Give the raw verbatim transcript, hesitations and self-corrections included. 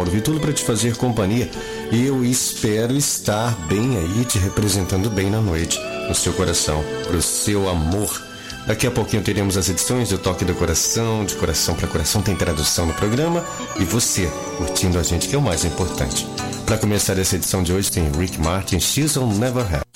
Paulo Vitulo para te fazer companhia. E eu espero estar bem aí, te representando bem na noite, no seu coração, pro seu amor. Daqui a pouquinho teremos as edições do Toque do Coração, de Coração para Coração, tem tradução no programa, e você curtindo a gente, que é o mais importante. Para começar essa edição de hoje tem Rick Martin, She'll Never Have.